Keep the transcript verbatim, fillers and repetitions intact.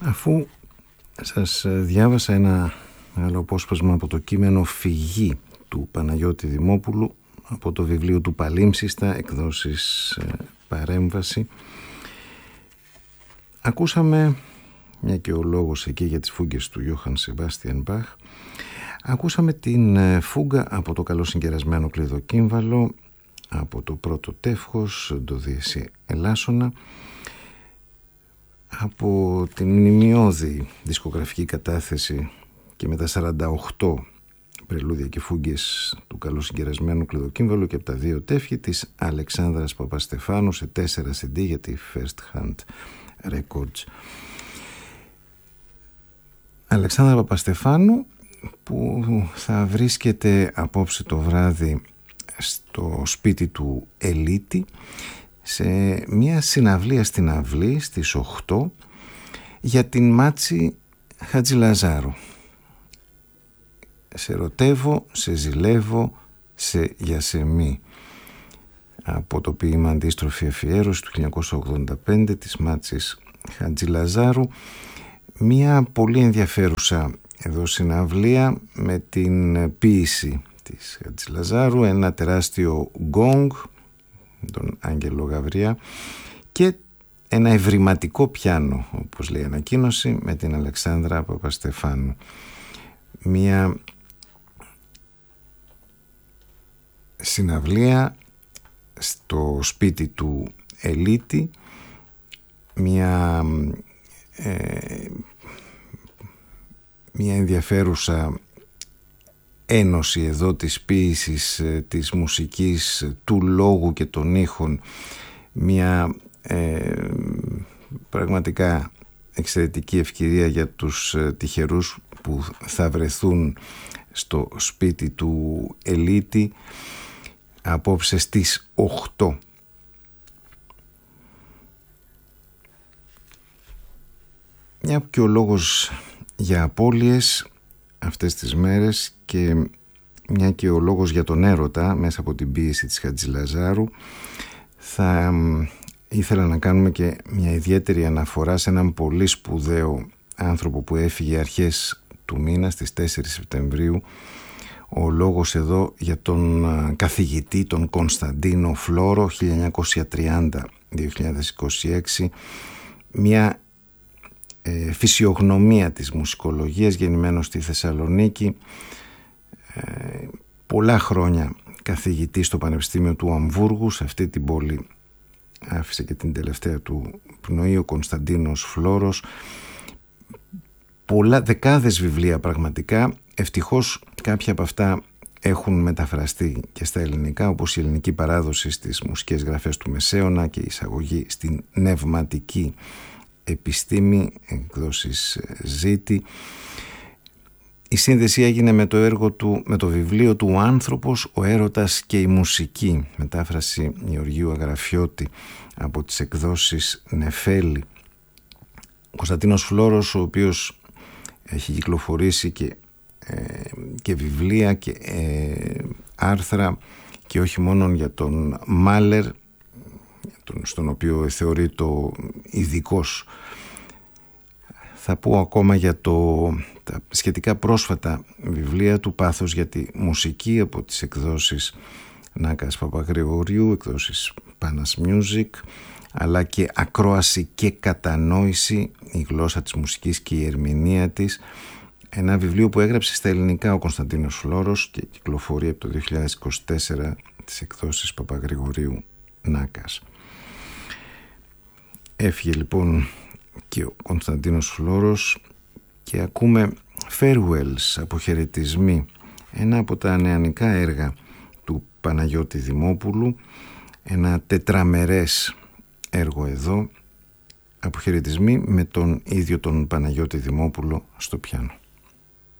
Αφού σας διάβασα ένα άλλο απόσπασμα από το κείμενο «Φυγή» του Παναγιώτη Δημόπουλου από το βιβλίο του Παλίμψιστα, εκδόσεις Παρέμβαση, ακούσαμε, μια και ο λόγος εκεί για τις φούγκες του Γιώχαν Σεμπάστιαν Μπαχ, ακούσαμε την φούγκα από το καλοσυγκερασμένο κλειδοκύμβαλο, από το πρώτο τεύχος, το Δίεση Ελάσσονα, από την μνημειώδη δισκογραφική κατάθεση και με τα σαράντα οκτώ πρελούδια και φούγκες του καλοσυγκερασμένου κλειδοκύμβαλου και από τα δύο τεύχη της Αλεξάνδρας Παπαστεφάνου σε τέσσερα σι ντι για τη First Hand Records. Αλεξάνδρα Παπαστεφάνου, που θα βρίσκεται απόψε το βράδυ στο σπίτι του Ελίτη σε μια συναυλία στην Αυλή στις οκτώ για την Μάτση Χατζηλαζάρου. Σε ερωτεύω, σε ζηλεύω, σε γιασεμί, από το ποίημα Αντίστροφη αφιέρωση του χίλια εννιακόσια ογδόντα πέντε της Μάτσης Χατζηλαζάρου, μια πολύ ενδιαφέρουσα εδώ συναυλία με την ποίηση της Χατζηλαζάρου, ένα τεράστιο γκόγκ, τον Άγγελο Γαβριά, και ένα ευρηματικό πιάνο, όπως λέει η ανακοίνωση, με την Αλεξάνδρα Παπαστεφάνου. Μια συναυλία στο σπίτι του Ελίτη, μια, ε, μια ενδιαφέρουσα ένωση εδώ της ποίησης, της μουσικής, του λόγου και των ήχων, μια ε, πραγματικά εξαιρετική ευκαιρία για τους ε, τυχερούς που θα βρεθούν στο σπίτι του Ελίτη απόψε στις οκτώ. Μια και ο λόγος για απώλειες αυτές τις μέρες και μια και ο λόγος για τον έρωτα μέσα από την ποίηση της Χατζηλαζάρου, θα ήθελα να κάνουμε και μια ιδιαίτερη αναφορά σε έναν πολύ σπουδαίο άνθρωπο που έφυγε αρχές του μήνα στις τέσσερις Σεπτεμβρίου. Ο λόγος εδώ για τον καθηγητή, τον Κωνσταντίνο Φλόρο, χίλια εννιακόσια τριάντα με δύο χιλιάδες είκοσι έξι, μια ε, φυσιογνωμία της μουσικολογίας, γεννημένος στη Θεσσαλονίκη, ε, πολλά χρόνια καθηγητή στο Πανεπιστήμιο του Αμβούργου. Σε αυτή την πόλη άφησε και την τελευταία του πνοή ο Κωνσταντίνος Φλόρος. Πολλά, δεκάδες βιβλία πραγματικά. Ευτυχώς κάποια από αυτά έχουν μεταφραστεί και στα ελληνικά, όπως η ελληνική παράδοση στις μουσικές γραφές του Μεσαίωνα και η εισαγωγή στην νευματική επιστήμη, εκδόσεις Ζήτη. Η σύνδεση έγινε με το έργο του, με το βιβλίο του «Ο άνθρωπος, ο έρωτας και η μουσική», μετάφραση Γεωργίου Αγραφιώτη από τις εκδόσεις Νεφέλη. Ο Κωνσταντίνος Φλόρος, ο οποίος έχει κυκλοφορήσει και, ε, και βιβλία και ε, άρθρα, και όχι μόνο για τον Μάλερ, τον, στον οποίο θεωρεί το ειδικός. Θα πω ακόμα για το, τα σχετικά πρόσφατα βιβλία του «Πάθος για τη μουσική» από τις εκδόσεις Νάκας Παπαγρηγορίου, εκδόσεις Πάνας Music, αλλά και «Ακρόαση και κατανόηση, η γλώσσα της μουσικής και η ερμηνεία της», ένα βιβλίο που έγραψε στα ελληνικά ο Κωνσταντίνος Φλόρος και κυκλοφορεί από το δύο χιλιάδες είκοσι τέσσερα τις εκδόσεις Παπαγρηγορίου Νάκας. Έφυγε λοιπόν και ο Κωνσταντίνος Φλόρος και ακούμε farewells, αποχαιρετισμοί, ένα από τα νεανικά έργα του Παναγιώτη Δημόπουλου, ένα τετραμερές έργο εδώ, αποχαιρετισμοί με τον ίδιο τον Παναγιώτη Δημόπουλο στο πιάνο.